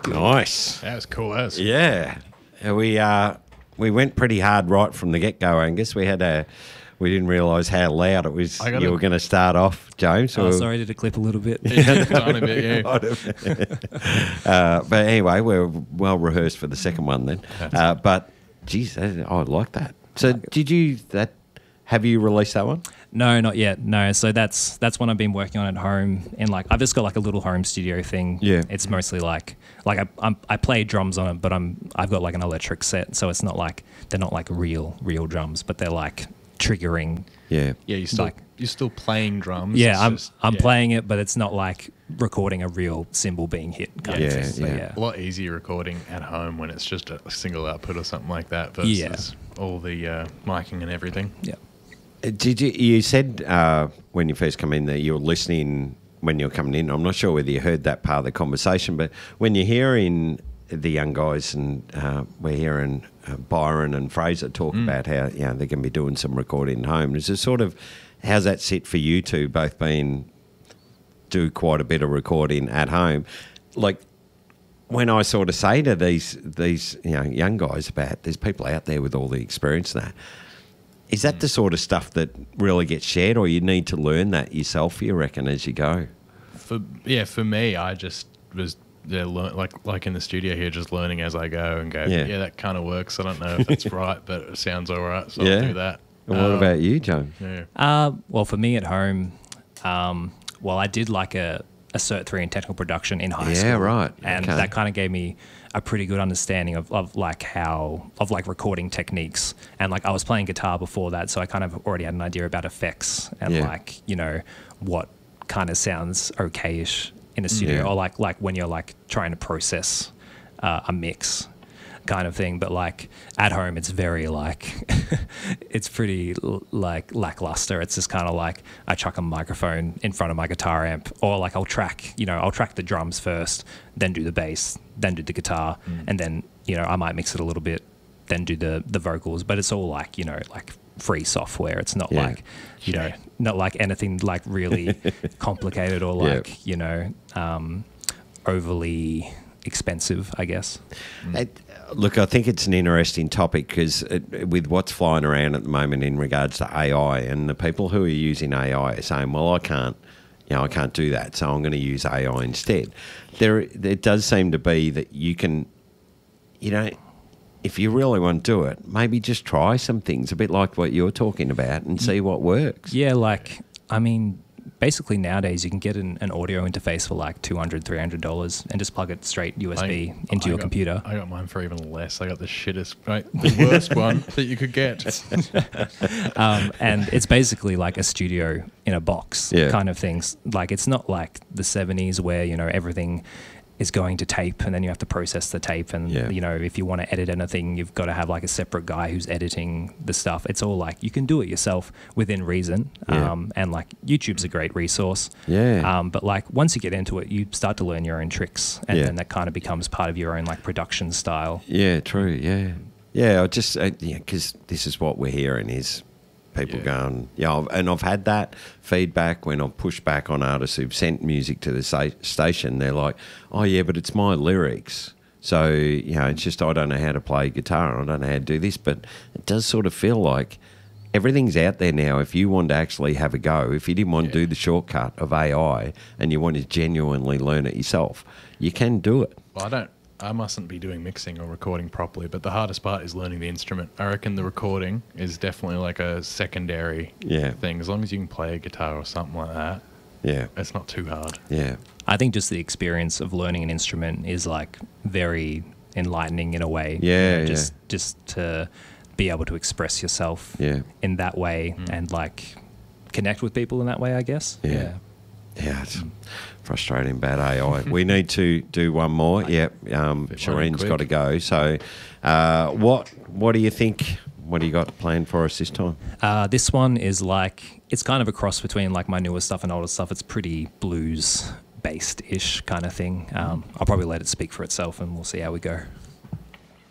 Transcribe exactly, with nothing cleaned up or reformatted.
Nice. That was cool as. Yeah. Uh, We uh, we went pretty hard right from the get-go, Angus. We had a... We didn't realise how loud it was. I You gotta- were going to start off, James. Oh, or- sorry, did it clip a little bit? Yeah, tiny bit, yeah. uh, but anyway, we're well rehearsed for the second one then. Uh, but, geez, I, I like that. So did you... that? Have you released that one? No, not yet. No, so that's that's one I've been working on at home. And like I've just got like a little home studio thing. Yeah. It's mostly like like I I'm, I play drums on it, but I'm I've got like an electric set, so it's not like they're not like real real drums, but they're like triggering. Yeah. Yeah, you're still Like- you're still playing drums. Yeah, It's I'm just- I'm yeah. playing it, but it's not like recording a real cymbal being hit kind Yeah, of thing. So, yeah. yeah. A lot easier recording at home when it's just a single output or something like that versus Yeah. all the uh, miking and everything. Yeah. Uh, Did you? You said uh, when you first come in that you were listening when you were coming in. I'm not sure whether you heard that part of the conversation, but when you're hearing the young guys and uh, we're hearing uh, Byron and Fraser talk about how you know they're going to be doing some recording at home, is it sort of how's that sit for you two? Both being do quite a bit of recording at home, like. When I sort of say to these these you know young guys about there's people out there with all the experience and that, is that the sort of stuff that really gets shared, or you need to learn that yourself, you reckon, as you go? For yeah, for me, I just was there, learn, like like in the studio here, just learning as I go and go. Yeah. Yeah, that kind of works. I don't know if that's right, but it sounds all right, so Yeah. I'll do that. And what Um, about you, Joe? Yeah. Uh, well, for me at home, um, well, I did like a, a Cert three in technical production in high Yeah, school. right. And Okay. that kind of gave me a pretty good understanding of, of like how, of like recording techniques. And like I was playing guitar before that, so I kind of already had an idea about effects and Yeah. like, you know, what kind of sounds okay-ish in a studio Yeah. or like, like when you're like trying to process uh, a mix kind of thing. But like at home, it's very like, it's pretty l- like lackluster. It's just kind of like I chuck a microphone in front of my guitar amp, or like I'll track, you know, I'll track the drums first, then do the bass, then do the guitar, and then, you know, I might mix it a little bit, then do the, the vocals. But it's all like, you know, like free software. It's not Yeah. like, you know, not like anything like really complicated or Yeah. like, you know, um, overly expensive, I guess. It- look, I think it's an interesting topic because with what's flying around at the moment in regards to A I, and the people who are using A I are saying, well, I can't, you know, I can't do that, so I'm going to use A I instead. There, it does seem to be that you can, you know, if you really want to do it, maybe just try some things, a bit like what you're talking about, and see what works. Yeah, like, I mean, basically nowadays you can get an, an audio interface for like two hundred dollars, three hundred dollars and just plug it straight U S B I- into I your got- computer. I got mine for even less. I got the shittest, right, the worst one that you could get. Um, and it's basically like a studio in a box Yeah. kind of things. Like, it's not like the seventies where, you know, everything is going to tape and then you have to process the tape. And, Yeah. you know, if you want to edit anything, you've got to have like a separate guy who's editing the stuff. It's all like you can do it yourself within reason. Yeah. Um, and like YouTube's a great resource. Yeah. Um, but like once you get into it, you start to learn your own tricks, and Yeah. then that kind of becomes part of your own like production style. Yeah, true. Yeah, yeah. I just uh, yeah, because this is what we're hearing is people Yeah. going, yeah, I've- and I've had that feedback when I've pushed back on artists who've sent music to the sa- station. They're like, oh yeah, but it's my lyrics. So you know, it's just I don't know how to play guitar. I don't know how to do this, but it does sort of feel like everything's out there now. If you want to actually have a go, if you didn't want to do the shortcut of A I and you want to genuinely learn it yourself, you can do it. Well, I don't. I mustn't be doing mixing or recording properly, but the hardest part is learning the instrument. I reckon the recording is definitely like a secondary Yeah. thing. As long as you can play a guitar or something like that, Yeah, it's not too hard. yeah. I think just the experience of learning an instrument is like very enlightening in a way. Yeah, You know, yeah. just just to be able to express yourself Yeah. in that way and like connect with people in that way, I guess. Yeah. Yeah, it's frustrating bad A I. We need to do one more. Yep, um, Fit one in Shireen's quick. got to go. So, uh, what what do you think? What do you got planned for us this time? Uh, this one is like, it's kind of a cross between like my newer stuff and older stuff. It's pretty blues based ish kind of thing. Um, I'll probably let it speak for itself and we'll see how we go.